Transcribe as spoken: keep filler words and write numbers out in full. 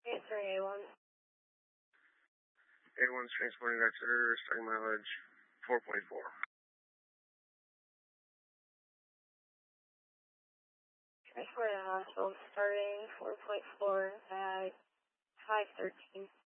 Answering A one. A one's transporting Exeter, starting mileage four point four. Transporting hospital starting four point four at five thirteen.